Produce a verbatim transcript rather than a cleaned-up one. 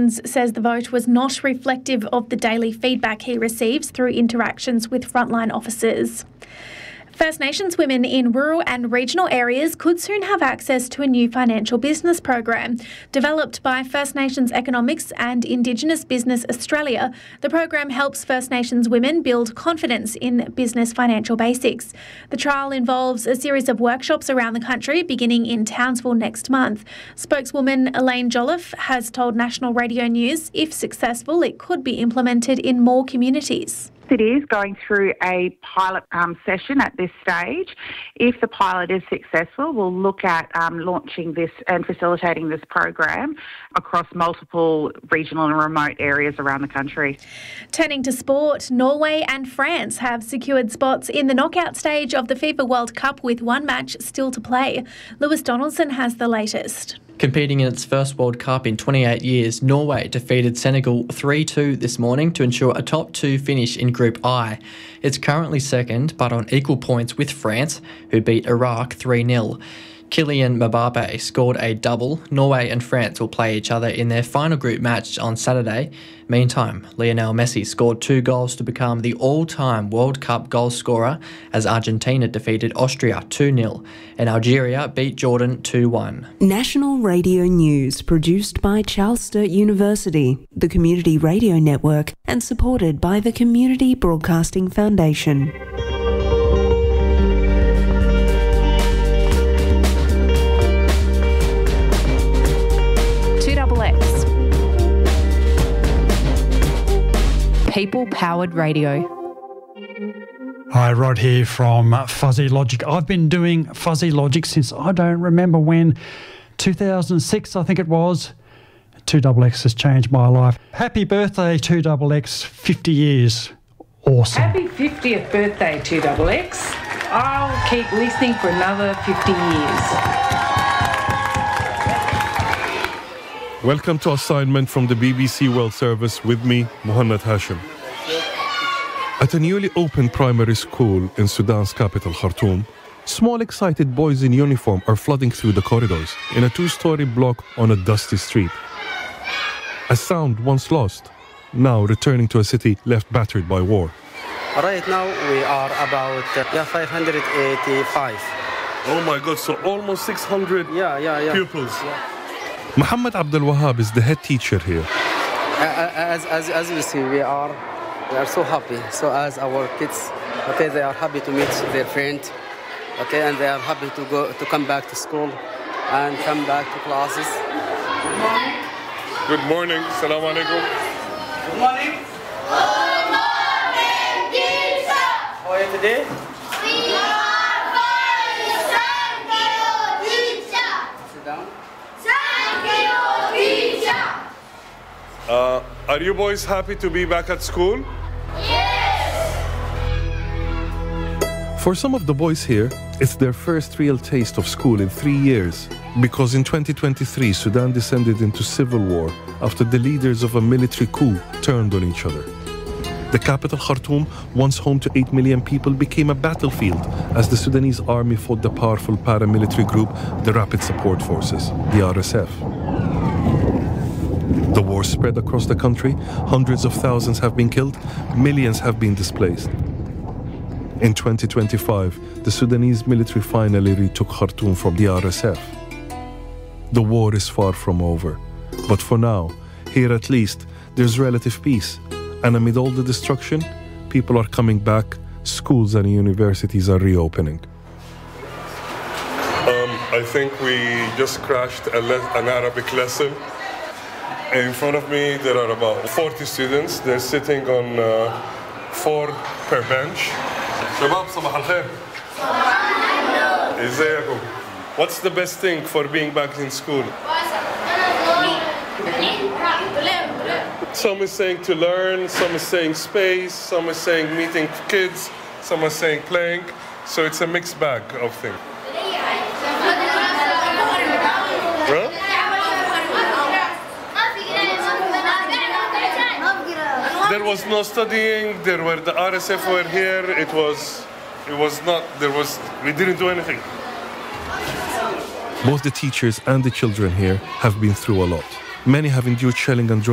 Nations says the vote was not reflective of the daily feedback he receives through interactions with frontline officers. First Nations women in rural and regional areas could soon have access to a new financial business program. Developed by First Nations Economics and Indigenous Business Australia, the program helps First Nations women build confidence in business financial basics. The trial involves a series of workshops around the country, beginning in Townsville next month. Spokeswoman Elaine Jolliffe has told National Radio News if successful, it could be implemented in more communities. It is going through a pilot um, session at this stage. If the pilot is successful, we'll look at um, launching this and facilitating this program across multiple regional and remote areas around the country. Turning to sport, Norway and France have secured spots in the knockout stage of the FIFA World Cup with one match still to play. Lewis Donaldson has the latest. Competing in its first World Cup in twenty-eight years, Norway defeated Senegal three two this morning to ensure a top two finish in Group I. It's currently second, but on equal points with France, who beat Iraq three nil. Kylian Mbappe scored a double. Norway and France will play each other in their final group match on Saturday. Meantime, Lionel Messi scored two goals to become the all-time World Cup goal scorer as Argentina defeated Austria two nil and Algeria beat Jordan two one. National Radio News, produced by Charles Sturt University, the Community Radio Network, and supported by the Community Broadcasting Foundation. People-powered radio. Hi, Rod here from Fuzzy Logic. I've been doing Fuzzy Logic since I don't remember when, two thousand six I think it was. two X X has changed my life. Happy birthday, two X X, fifty years. Awesome. Happy fiftieth birthday, two X X. I'll keep listening for another fifty years. Welcome to assignment from the B B C World Service with me, Muhannad Hashim. At a newly opened primary school in Sudan's capital, Khartoum, small excited boys in uniform are flooding through the corridors in a two-story block on a dusty street. A sound once lost, now returning to a city left battered by war. Right now we are about uh, yeah, five hundred eighty-five. Oh my God, so almost six hundred yeah, yeah, yeah. pupils. Yeah. Muhammad Abdul Wahab is the head teacher here. Uh, as, as, as you see, we are, we are so happy. So as our kids, okay, they are happy to meet their friends, okay, and they are happy to go to come back to school and come back to classes. Good morning. Good morning. Assalamu alaikum. Good morning. Good morning, teacher. How are you today? We are fine. Thank you, teacher. Sit down. Uh, are you boys happy to be back at school? Yes! For some of the boys here, it's their first real taste of school in three years. Because in twenty twenty-three, Sudan descended into civil war after the leaders of a military coup turned on each other. The capital, Khartoum, once home to eight million people, became a battlefield as the Sudanese army fought the powerful paramilitary group, the Rapid Support Forces, the R S F. The war spread across the country, hundreds of thousands have been killed, millions have been displaced. In twenty twenty-five, the Sudanese military finally retook Khartoum from the R S F. The war is far from over, but for now, here at least, there's relative peace. And amid all the destruction, people are coming back, schools and universities are reopening. Um, I think we just crashed a le- an Arabic lesson. In front of me, there are about forty students. They're sitting on uh, four per bench. Shabab, sabah al-khair. ازيكم? What's the best thing for being back in school? Some is saying to learn, some is saying space, some is saying meeting kids, some are saying playing. So it's a mixed bag of things. Huh? There was no studying. There were the R S F were here. It was, it was not. There was. We didn't do anything. Both the teachers and the children here have been through a lot. Many have endured shelling and